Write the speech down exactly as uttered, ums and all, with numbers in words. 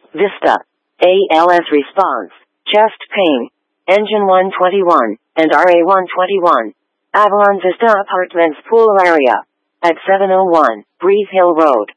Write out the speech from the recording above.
Vista. A L S response. Chest pain. Engine one twenty-one, and R A one twenty-one. Avalon Vista Apartments pool area. At seven oh one, Breeze Hill Road.